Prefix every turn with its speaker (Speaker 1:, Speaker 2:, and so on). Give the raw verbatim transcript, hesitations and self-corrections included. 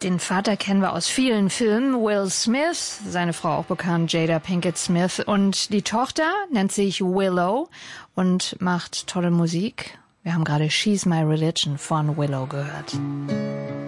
Speaker 1: Den Vater kennen wir aus vielen Filmen, Will Smith, seine Frau auch bekannt, Jada Pinkett Smith. Und die Tochter nennt sich Willow und macht tolle Musik. Wir haben gerade She's My Religion von Willow gehört.